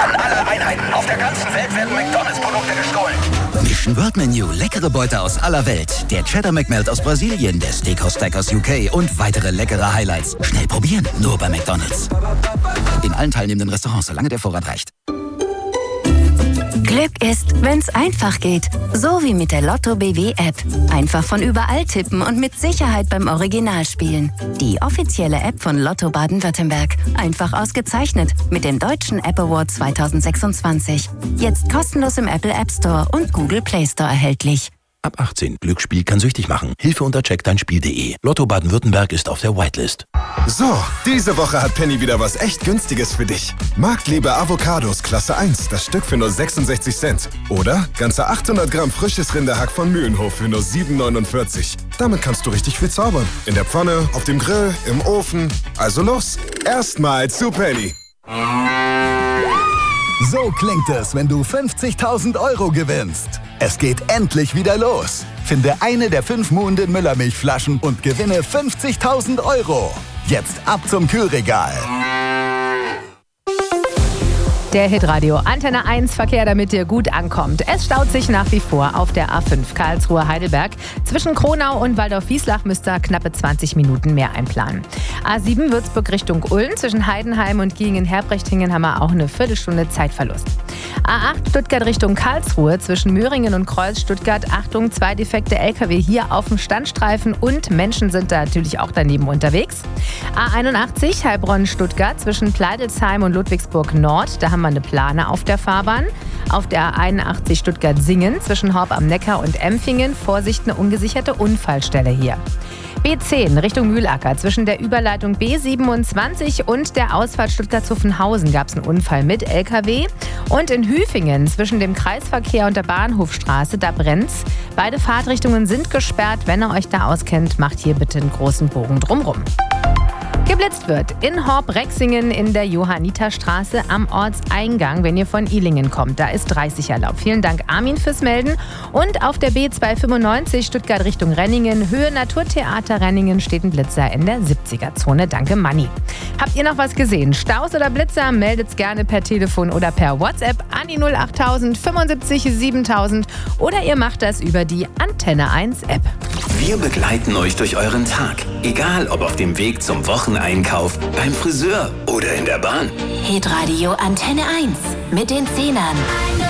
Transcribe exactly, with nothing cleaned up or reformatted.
An alle Einheiten auf der ganzen Welt werden McDonalds-Produkte gestohlen. Mission World Menu. Leckere Beute aus aller Welt. Der Cheddar McMelt aus Brasilien, der Steakhouse Stack aus U K und weitere leckere Highlights. Schnell probieren, nur bei McDonalds. In allen teilnehmenden Restaurants, solange der Vorrat reicht. Glück ist, wenn's einfach geht. So wie mit der Lotto B W App. Einfach von überall tippen und mit Sicherheit beim Original spielen. Die offizielle App von Lotto Baden-Württemberg. Einfach ausgezeichnet mit dem Deutschen App Award zwanzig sechsundzwanzig. Jetzt kostenlos im Apple App Store und Google Play Store erhältlich. Ab achtzehn. Glücksspiel kann süchtig machen. Hilfe unter check dein Spiel punkt de. Lotto Baden-Württemberg ist auf der Whitelist. So, diese Woche hat Penny wieder was echt Günstiges für dich. Marktliebe Avocados Klasse eins, das Stück für nur sechsundsechzig Cent. Oder ganze achthundert Gramm frisches Rinderhack von Mühlenhof für nur sieben neunundvierzig. Damit kannst du richtig viel zaubern. In der Pfanne, auf dem Grill, im Ofen. Also los, erstmal zu Penny. So klingt es, wenn du fünfzigtausend Euro gewinnst. Es geht endlich wieder los. Finde eine der fünf Muhnden Müllermilchflaschen und gewinne fünfzigtausend Euro. Jetzt ab zum Kühlregal. Der Hitradio Antenne eins Verkehr, damit ihr gut ankommt. Es staut sich nach wie vor auf der A fünf Karlsruhe-Heidelberg. Zwischen Kronau und Waldorf-Wislach müsst ihr knappe zwanzig Minuten mehr einplanen. A sieben Würzburg Richtung Ulm. Zwischen Heidenheim und Giengen-Herbrechting haben wir auch eine Viertelstunde Zeitverlust. A acht Stuttgart Richtung Karlsruhe. Zwischen Möhringen und Kreuz-Stuttgart. Achtung, zwei defekte L K W hier auf dem Standstreifen und Menschen sind da natürlich auch daneben unterwegs. A einundachtzig Heilbronn-Stuttgart. Zwischen Pleidelsheim und Ludwigsburg Nord. Da haben wir eine Plane auf der Fahrbahn. Auf der A einundachtzig Stuttgart-Singen zwischen Horb am Neckar und Empfingen. Vorsicht, eine ungesicherte Unfallstelle hier. B zehn Richtung Mühlacker. Zwischen der Überleitung B siebenundzwanzig und der Ausfahrt Stuttgart-Zuffenhausen gab es einen Unfall mit L K W. Und in Hüfingen zwischen dem Kreisverkehr und der Bahnhofstraße, da brennt's. Beide Fahrtrichtungen sind gesperrt. Wenn ihr euch da auskennt, macht hier bitte einen großen Bogen drumrum. Geblitzt wird in Horb-Rexingen in der Johanniterstraße am Ortseingang, wenn ihr von Ilingen kommt. Da ist dreißig erlaubt. Vielen Dank, Armin, fürs Melden. Und auf der B zweihundertfünfundneunzig Stuttgart Richtung Renningen, Höhe Naturtheater Renningen, steht ein Blitzer in der siebziger-Zone. Danke, Manni. Habt ihr noch was gesehen? Staus oder Blitzer? Meldet's gerne per Telefon oder per WhatsApp an die null achttausend fünfundsiebzig siebentausend oder ihr macht das über die Antenne eins App. Wir begleiten euch durch euren Tag. Egal, ob auf dem Weg zum Wocheneinkauf, beim Friseur oder in der Bahn. Hitradio Antenne eins mit den Zehnern.